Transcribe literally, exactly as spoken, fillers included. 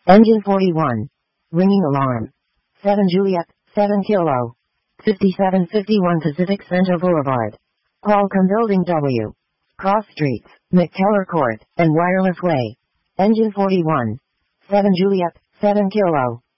Engine forty-one. Ringing alarm. seven Juliet, seven Kilo. fifty-seven fifty-one Pacific Center Boulevard. Qualcomm Building W. Cross Streets, McKellar Court, and Wireless Way. Engine forty-one. seven Juliet, seven Kilo.